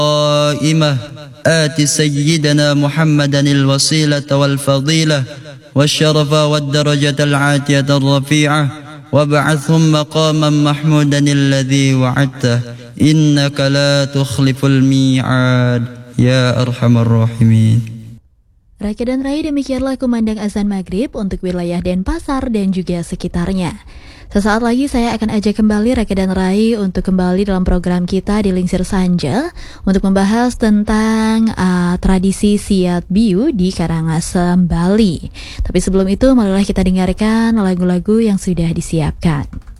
قائمة آت سيدنا محمدا الوسيلة والفضيلة والشرف والدرجة العاتية الرفيعة وابعثهم مقاما محمودا الذي وعدته إنك لا تخلف الميعاد يا أرحم الراحمين. Raka dan Rai, demikianlah kumandang azan maghrib untuk wilayah Denpasar dan juga sekitarnya. Sesaat lagi saya akan ajak kembali Raka dan Rai untuk kembali dalam program kita di Lingsir Sanja untuk membahas tentang tradisi Siat Biu di Karangasem, Bali. Tapi sebelum itu marilah kita dengarkan lagu-lagu yang sudah disiapkan.